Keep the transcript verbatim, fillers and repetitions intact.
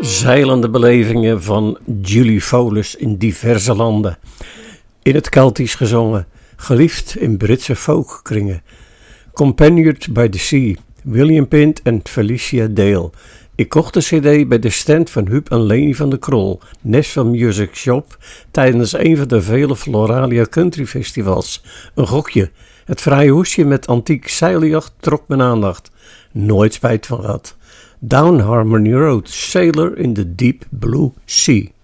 Zeilende belevingen van Julie Fowles in diverse landen. In het Keltisch gezongen, geliefd in Britse folkkringen. Companioned by the Sea, William Pint en Felicia Dale. Ik kocht de cd bij de stand van Huub en Leni van de Krol, Nashville Music Shop, tijdens een van de vele Floralia Country Festivals. Een gokje, het fraaie hoesje met antiek zeiljacht trok mijn aandacht. Nooit spijt van gehad. Down Harmony Road, Sailor in the Deep Blue Sea.